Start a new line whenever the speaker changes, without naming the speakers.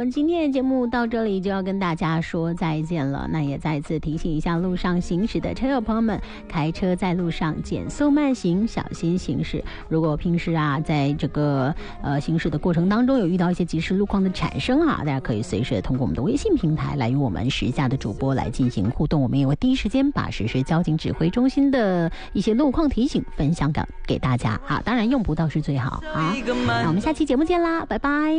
们今天的节目到这里就要跟大家说再见了。那也再次提醒一下路上行驶的车友朋友们，开车在路上减速慢行，小心行驶。如果平时在这个行驶的过程当中有遇到一些即时路况的产生大家可以随时通过我们的微信平台来与我们时下的主播来进行互动，我们也会第一时间把实时交警指挥中心的一些路况提醒分享给大家当然用不到是最好那我们下期节目见啦，拜拜。